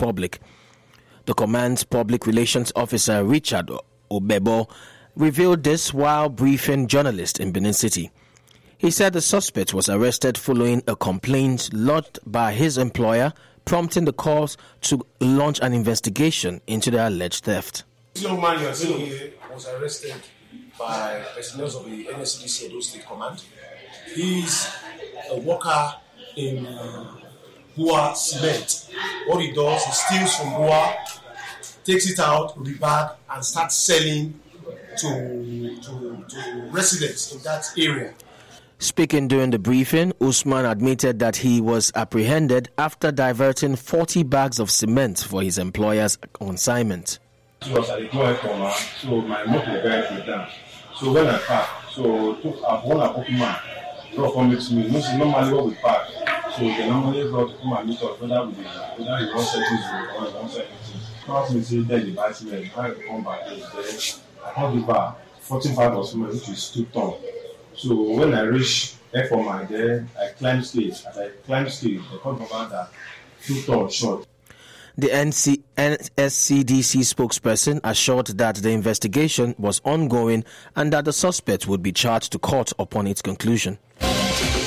public. The command's public relations officer, Richard Obebo, revealed this while briefing journalists in Benin City. He said the suspect was arrested following a complaint lodged by his employer, prompting the corps to launch an investigation into the alleged theft. This young man you are seeing here was arrested by personnel of the NSCDC Edo State Command. He is a worker in Bua Cement. What he does, he steals from Bua, takes it out, rebag, and starts selling to residents in that area. Speaking during the briefing, Usman admitted that he was apprehended after diverting 40 bags of cement for his employer's consignment. It was at the joint corner, so my motor guy came down. So when I parked, so one of man brought from it to me. Normally what we park, so they normally brought to come and meet us whether he wants something or he wants anything. Asked me to say then the buy cement, I come back there. I had the bar, 14 bags of cement, which is 2 tons. So when I reached FOMI there, I climbed stage. As I climbed stage, they called about that 2 tons short. The NSCDC spokesperson assured that the investigation was ongoing and that the suspect would be charged to court upon its conclusion.